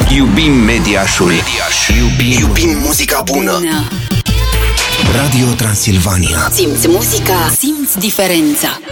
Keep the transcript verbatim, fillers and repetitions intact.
Iubim Mediașul. Mediaș. Iubim, Iubim muzica bună. bună. Radio Transilvania. Simți muzica, simți diferența.